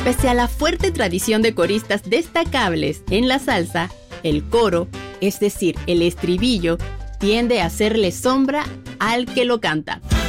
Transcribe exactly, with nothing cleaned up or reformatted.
Pese a la fuerte tradición de coristas destacables en la salsa, el coro, es decir, el estribillo, tiende a hacerle sombra al que lo canta.